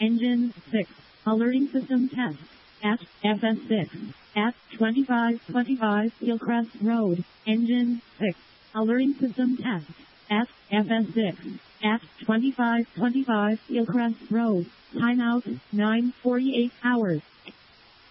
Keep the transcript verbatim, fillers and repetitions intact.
Engine six. Alerting system test. At F S six. At twenty-five twenty-five Hillcrest Road. Engine six. Alerting system test. At F S six. At twenty-five twenty-five Hillcrest Road. Timeout nine forty-eight hours.